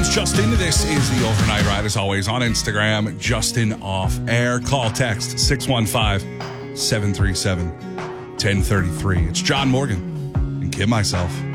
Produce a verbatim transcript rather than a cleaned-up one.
name's Justin. This is the Overnight Ride, as always, on Instagram, Justin Off Air. Call, text six one five, seven three seven, one zero three three. It's John Morgan and Kim myself.